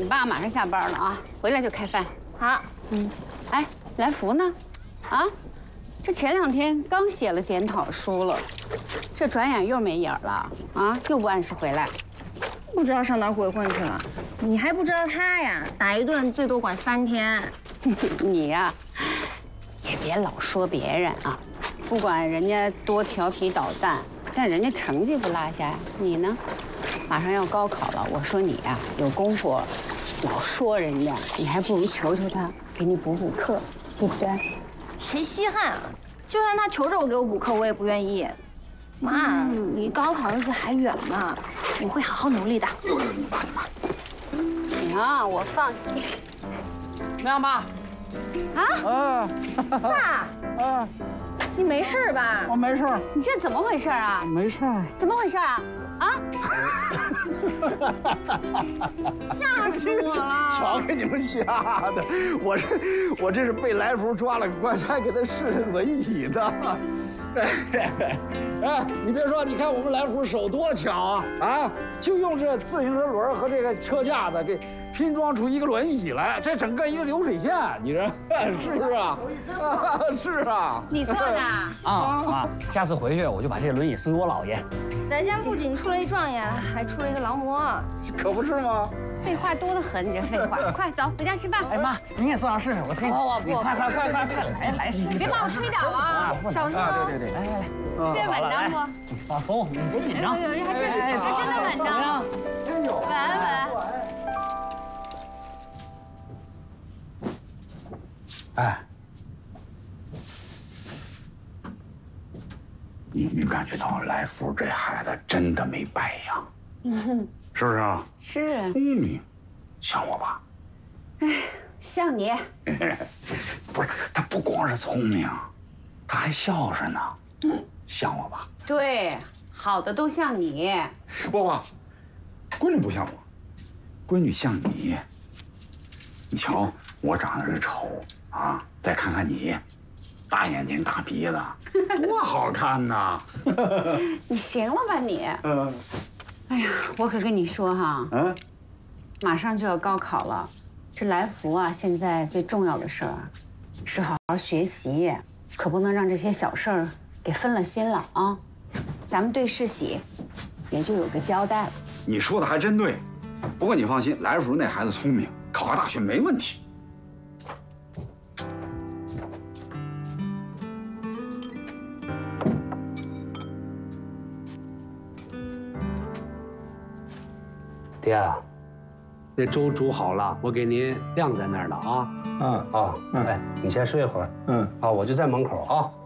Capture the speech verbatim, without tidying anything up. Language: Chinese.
爸马上下班了啊，回来就开饭。 好， 嗯，哎，来福呢？啊，这前两天刚写了检讨书了，这转眼又没影儿了啊，又不按时回来。 不知道上哪儿鬼混去了。你还不知道他呀，打一顿最多管三天。 你呀、啊，也别老说别人啊，不管人家多调皮捣蛋，但人家成绩不落下呀。你呢，马上要高考了，我说你呀、啊，有功夫老说人家，你还不如求求他给你补补课，对不对？ 谁稀罕啊？就算他求着我给我补课，我也不愿意。妈，离高考日子还远呢，我会好好努力的。 呦呦，你妈你妈！ 行，我放心。 亮妈， 啊啊， 爸， 啊， 你没事吧？ 我没事儿， 你这怎么回事啊？ 没事儿。 怎么回事啊？啊！ 吓死我了！ 瞧给你们吓的，我这我这是被来福抓了个官差，给他试轮椅的。 哎，你别说，你看我们来福手多巧啊！啊，就用这自行车轮和这个车架子给拼装出一个轮椅来，这整个一个流水线，你这是不是啊？啊是啊。 你做的？ 啊妈，下次回去我就把这个轮椅送给我姥爷。 咱家不仅出了一状元，还出了一个劳模。 可不是吗？ 废话多得很，你这废话！快走，回家吃饭。 哎妈，你也坐上试试，我推你。 我不， 快快快快快来来！ 你别把我推倒啊！小心哦。 对对对，来来来， 这稳当不？ 放松，你别紧张。 哎呦，还真还真的稳当，稳稳。 哎，你没感觉到来福这孩子真的没白养？嗯，是不是啊？ 是啊， 聪明，像我吧？ 哎，像你。 不是，他不光是聪明，他还孝顺呢。嗯，像我吧？ 对，好的都像你。 不不，闺女不像我，闺女像你。你瞧，我长得是丑啊，再看看你，大眼睛大鼻子，多好看呐！ 你行了吧你？ 嗯。 哎呀，我可跟你说哈，嗯，马上就要高考了，这来福啊，现在最重要的事儿是好好学习，可不能让这些小事儿给分了心了啊！咱们对世喜也就有个交代了。 你说的还真对，不过你放心，来福那孩子聪明，考个大学没问题。 爹，那粥煮好了，我给您晾在那儿了啊。 嗯啊，哎，你先睡会儿。 嗯， 啊，我就在门口啊。